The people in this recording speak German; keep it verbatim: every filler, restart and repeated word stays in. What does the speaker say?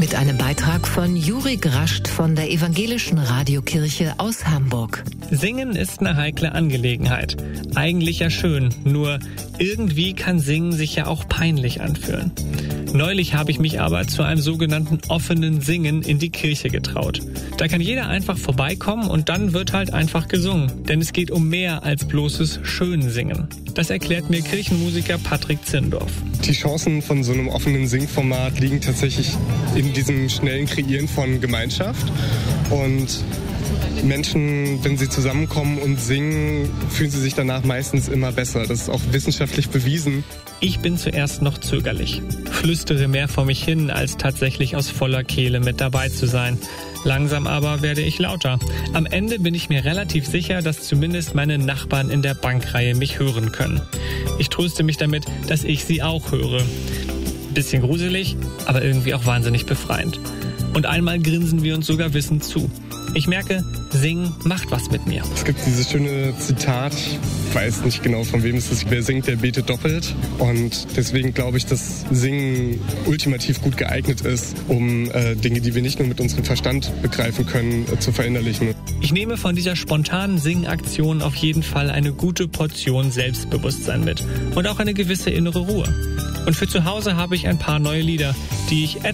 mit einem Beitrag von Juri Grascht von der Evangelischen Radiokirche aus Hamburg. Singen ist eine heikle Angelegenheit. Eigentlich ja schön, nur irgendwie kann Singen sich ja auch peinlich anfühlen. Neulich habe ich mich aber zu einem sogenannten offenen Singen in die Kirche getraut. Da kann jeder einfach vorbeikommen und dann wird halt einfach gesungen. Denn es geht um mehr als bloßes Schönsingen. Das erklärt mir Kirchenmusiker Patrick Zindorf. Die Chancen von so einem offenen Singformat liegen tatsächlich in diesem schnellen Kreieren von Gemeinschaft. Und Menschen, wenn sie zusammenkommen und singen, fühlen sie sich danach meistens immer besser. Das ist auch wissenschaftlich bewiesen. Ich bin zuerst noch zögerlich, flüstere mehr vor mich hin, als tatsächlich aus voller Kehle mit dabei zu sein. Langsam aber werde ich lauter. Am Ende bin ich mir relativ sicher, dass zumindest meine Nachbarn in der Bankreihe mich hören können. Ich tröste mich damit, dass ich sie auch höre. Bisschen gruselig, aber irgendwie auch wahnsinnig befreiend. Und einmal grinsen wir uns sogar wissend zu. Ich merke, Singen macht was mit mir. Es gibt dieses schöne Zitat, ich weiß nicht genau von wem es ist, wer singt, der betet doppelt. Und deswegen glaube ich, dass Singen ultimativ gut geeignet ist, um äh, Dinge, die wir nicht nur mit unserem Verstand begreifen können, äh, zu verinnerlichen. Ich nehme von dieser spontanen Singaktion auf jeden Fall eine gute Portion Selbstbewusstsein mit und auch eine gewisse innere Ruhe. Und für zu Hause habe ich ein paar neue Lieder, die ich etwa